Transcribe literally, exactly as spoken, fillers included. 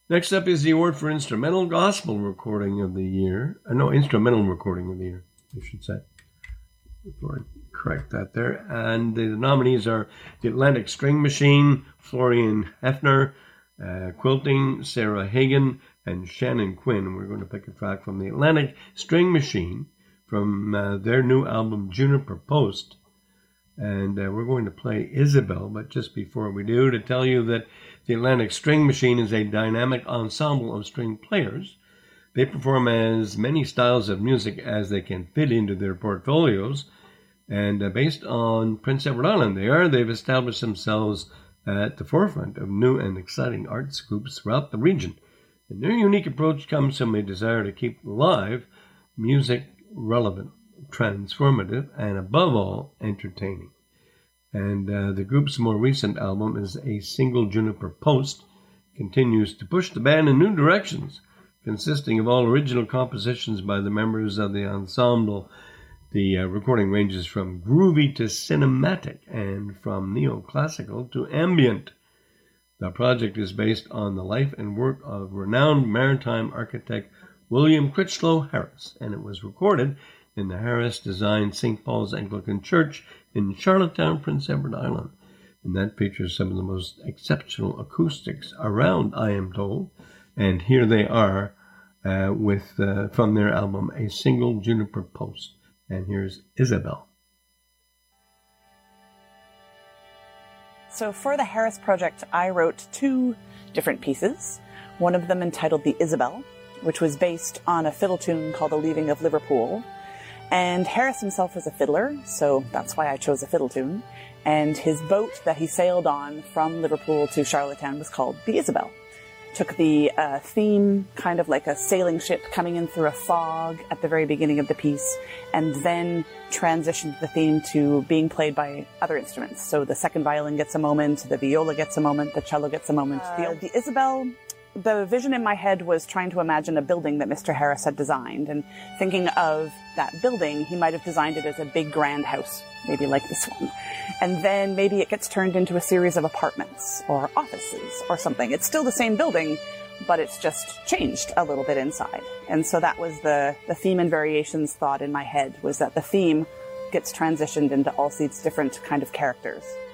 Next up is the award for Instrumental Gospel Recording of the Year. Uh, no, Instrumental Recording of the Year, I should say. Before I correct that there. And the, the nominees are the Atlantic String Machine, Florian Hefner, uh, Quilting, Sarah Hagen, and Shannon Quinn. And we're going to pick a track from the Atlantic String Machine from uh, their new album, Juniper Post. And uh, we're going to play Isabel, but just before we do, to tell you that the Atlantic String Machine is a dynamic ensemble of string players. They perform as many styles of music as they can fit into their portfolios. And uh, based on Prince Edward Island, they are. They've established themselves at the forefront of new and exciting arts groups throughout the region. And their unique approach comes from a desire to keep live music relevant, transformative, and above all, entertaining. And uh, the group's more recent album is A Single Juniper Post, continues to push the band in new directions, consisting of all original compositions by the members of the ensemble. The uh, recording ranges from groovy to cinematic and from neoclassical to ambient. The project is based on the life and work of renowned maritime architect William Critchlow Harris, and it was recorded in the Harris-designed Saint Paul's Anglican Church in Charlottetown, Prince Edward Island. And that features some of the most exceptional acoustics around, I am told. And here they are uh, with uh, from their album, A Single Juniper Post. And here's Isabel. So for the Harris project, I wrote two different pieces. One of them entitled The Isabel, which was based on a fiddle tune called The Leaving of Liverpool. And Harris himself was a fiddler, so that's why I chose a fiddle tune. And his boat that he sailed on from Liverpool to Charlottetown was called the Isabel. Took the uh, theme, kind of like a sailing ship coming in through a fog at the very beginning of the piece, and then transitioned the theme to being played by other instruments. So the second violin gets a moment, the viola gets a moment, the cello gets a moment. Uh, the, the Isabel... The vision in my head was trying to imagine a building that Mister Harris had designed, and thinking of that building, he might have designed it as a big grand house, maybe like this one. And then maybe it gets turned into a series of apartments or offices or something. It's still the same building, but it's just changed a little bit inside. And so that was the, the theme and variations thought in my head, was that the theme gets transitioned into all these different kind of characters.